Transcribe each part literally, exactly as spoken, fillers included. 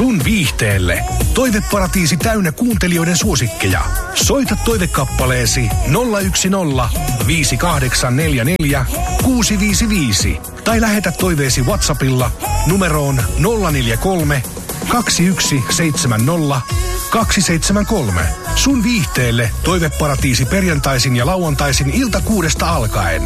sun viihteelle. Toiveparatiisi täynnä kuuntelijoiden suosikkeja. Soita toivekappaleesi nolla yksi nolla viisi kahdeksan neljä neljä kuusi viisi viisi tai lähetä toiveesi WhatsAppilla numeroon nolla neljä kolme kaksi yksi seitsemän nolla kaksi seitsemän kolme. Sun viihteelle Toiveparatiisi perjantaisin ja lauantaisin ilta kuudesta alkaen.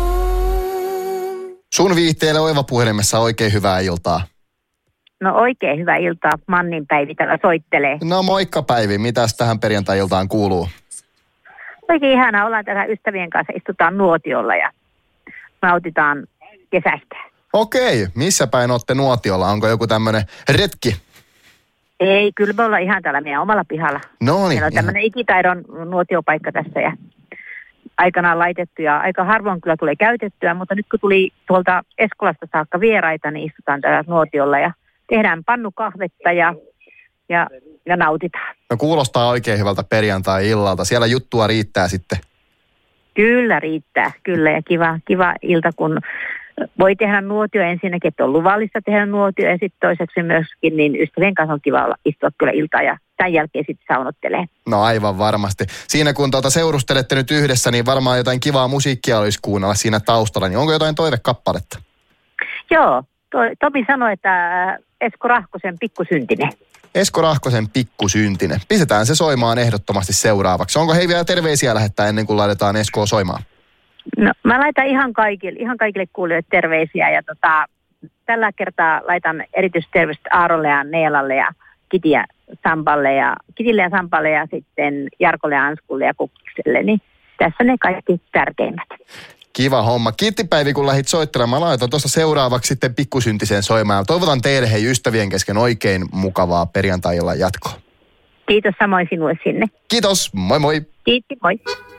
Sun viihteelle Oiva puhelimessa oikein hyvää iltaa. No oikein hyvää iltaa. Mannin Päivi täällä soittelee. No moikka Päivi, mitäs tähän perjantai-iltaan kuuluu? Oikein ihanaa, ollaan täällä ystävien kanssa, istutaan nuotiolla ja nautitaan kesästä. Okei, missä päin olette nuotiolla? Onko joku tämmönen retki? Ei, kyllä me ollaan ihan täällä meidän omalla pihalla. No niin. Meillä on tämmöinen ikitaidon nuotiopaikka tässä ja aikanaan laitettu ja aika harvoin kyllä tulee käytettyä, mutta nyt kun tuli tuolta Eskolasta saakka vieraita, niin istutaan täällä nuotiolla ja tehdään pannukahvetta ja, ja, ja nautitaan. No kuulostaa oikein hyvältä perjantai-illalta. Siellä juttua riittää sitten. Kyllä riittää, kyllä ja kiva, kiva ilta, kun voi tehdä nuotio ensinnäkin, että on luvallista tehdä nuotio ja sitten toiseksi myöskin, niin ystävien kanssa on kiva olla, istua kyllä iltaa ja tämän jälkeen sitten saunottelee. No aivan varmasti. Siinä kun tuota seurustelette nyt yhdessä, niin varmaan jotain kivaa musiikkia olisi kuunnella siinä taustalla. Niin onko jotain toivekappaletta? Joo, to, Tomi sanoi, että Esko Rahkosen Pikkusyntinen. Esko Rahkosen Pikkusyntinen. Pistetään se soimaan ehdottomasti seuraavaksi. Onko hei vielä terveisiä lähettää ennen kuin laitetaan Eskoa soimaan? No mä laitan ihan kaikille, ihan kaikille kuulijoille terveisiä ja tota, tällä kertaa laitan erityisterveistä Aarolle ja Neelalle ja Kiti ja Sampalle ja Kitille ja Sampalle ja sitten Jarkolle ja Anskulle ja Kukkikselle, niin tässä ne kaikki tärkeimmät. Kiva homma. Kiitti Päivi, kun lähdit soittelemaan. Mä laitan tuossa seuraavaksi sitten Pikkusyntisen soimaan. Toivotan teille hei ystävien kesken oikein mukavaa perjantai-illan jatkoa. Kiitos samoin sinulle sinne. Kiitos, moi moi. Kiitti, moi.